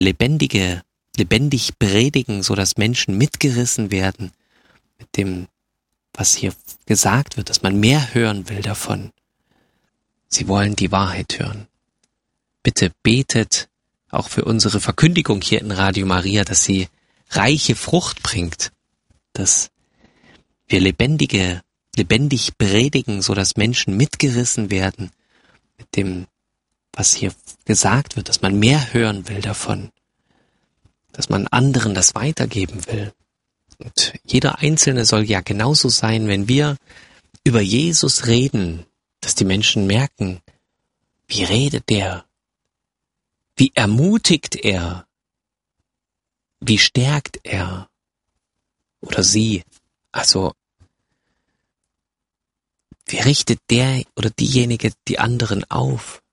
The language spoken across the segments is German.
lebendig predigen, so dass Menschen mitgerissen werden mit dem, was hier gesagt wird, dass man mehr hören will davon. Sie wollen die Wahrheit hören. Bitte betet auch für unsere Verkündigung hier in Radio Maria, dass sie reiche Frucht bringt, dass wir lebendig predigen, so dass Menschen mitgerissen werden mit dem, was hier gesagt wird, dass man mehr hören will davon, dass man anderen das weitergeben will. Und jeder Einzelne soll ja genauso sein, wenn wir über Jesus reden, dass die Menschen merken, wie redet der, wie ermutigt er, wie stärkt er oder sie, also wie richtet der oder diejenige die anderen auf.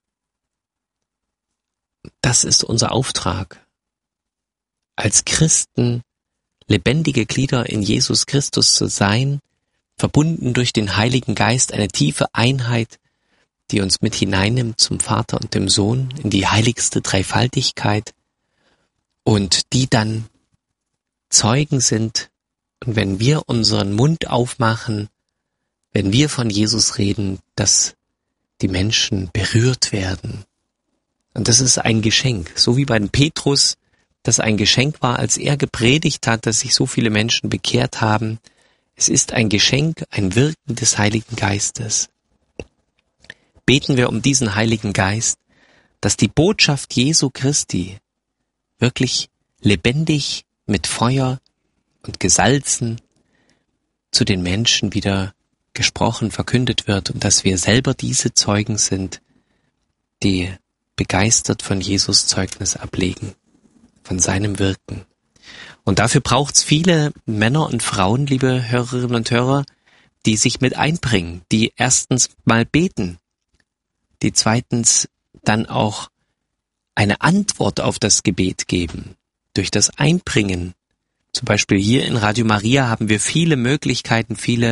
Das ist unser Auftrag. Als Christen lebendige Glieder in Jesus Christus zu sein, verbunden durch den Heiligen Geist, eine tiefe Einheit, die uns mit hineinnimmt zum Vater und dem Sohn, in die heiligste Dreifaltigkeit und die dann Zeugen sind. Und wenn wir unseren Mund aufmachen, wenn wir von Jesus reden, dass die Menschen berührt werden. Und das ist ein Geschenk, so wie bei Petrus, das ein Geschenk war, als er gepredigt hat, dass sich so viele Menschen bekehrt haben. Es ist ein Geschenk, ein Wirken des Heiligen Geistes. Beten wir um diesen Heiligen Geist, dass die Botschaft Jesu Christi wirklich lebendig mit Feuer und gesalzen zu den Menschen wieder gesprochen, verkündet wird und dass wir selber diese Zeugen sind, die begeistert von Jesus Zeugnis ablegen, von seinem Wirken. Und dafür braucht's viele Männer und Frauen, liebe Hörerinnen und Hörer, die sich mit einbringen, die erstens mal beten, die zweitens dann auch eine Antwort auf das Gebet geben, durch das Einbringen. Zum Beispiel hier in Radio Maria haben wir viele Möglichkeiten,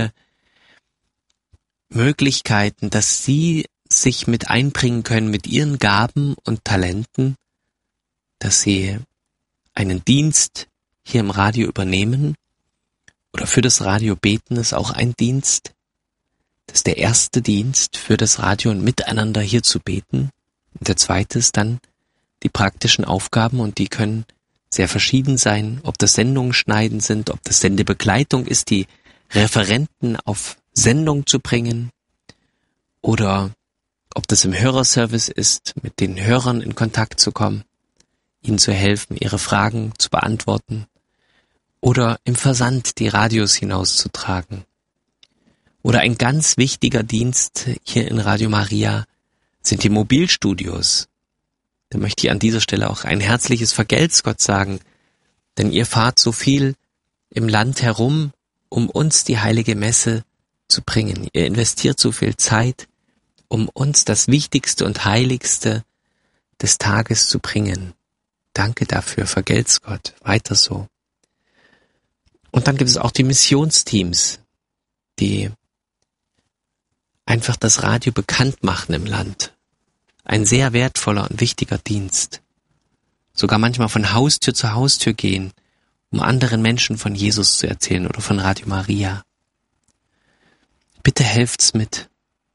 dass Sie sich mit einbringen können mit Ihren Gaben und Talenten, dass Sie einen Dienst hier im Radio übernehmen oder für das Radio beten ist auch ein Dienst. Das ist der erste Dienst für das Radio und miteinander hier zu beten. Und der zweite ist dann die praktischen Aufgaben und die können sehr verschieden sein, ob das Sendungen schneiden sind, ob das Sendebegleitung ist, die Referenten auf Sendung zu bringen oder ob das im Hörerservice ist, mit den Hörern in Kontakt zu kommen, ihnen zu helfen, ihre Fragen zu beantworten oder im Versand die Radios hinauszutragen. Oder ein ganz wichtiger Dienst hier in Radio Maria sind die Mobilstudios. Da möchte ich an dieser Stelle auch ein herzliches Vergelt's Gott sagen, denn ihr fahrt so viel im Land herum, um uns die heilige Messe zu bringen. Ihr investiert so viel Zeit, um uns das Wichtigste und Heiligste des Tages zu bringen. Danke dafür, vergelt's Gott, weiter so. Und dann gibt es auch die Missionsteams, die einfach das Radio bekannt machen im Land. Ein sehr wertvoller und wichtiger Dienst. Sogar manchmal von Haustür zu Haustür gehen, um anderen Menschen von Jesus zu erzählen oder von Radio Maria. Bitte helft's mit.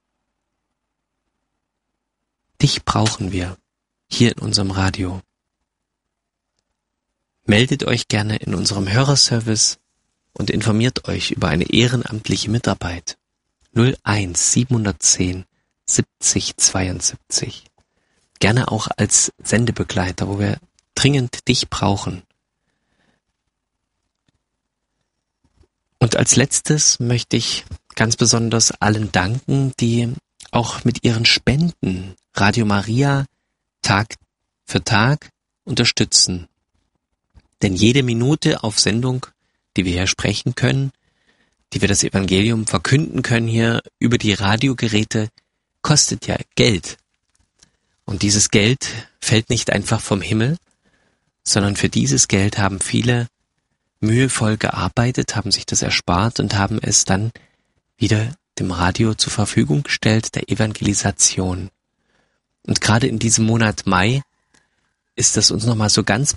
Dich brauchen wir hier in unserem Radio. Meldet euch gerne in unserem Hörerservice und informiert euch über eine ehrenamtliche Mitarbeit. 01 710 70 72. Gerne auch als Sendebegleiter, wo wir dringend dich brauchen. Und als letztes möchte ich ganz besonders allen danken, die auch mit ihren Spenden Radio Maria Tag für Tag unterstützen. Denn jede Minute auf Sendung, die wir hier sprechen können, die wir das Evangelium verkünden können hier über die Radiogeräte, kostet ja Geld. Und dieses Geld fällt nicht einfach vom Himmel, sondern für dieses Geld haben viele mühevoll gearbeitet, haben sich das erspart und haben es dann wieder dem Radio zur Verfügung gestellt, der Evangelisation. Und gerade in diesem Monat Mai ist das uns nochmal so ganz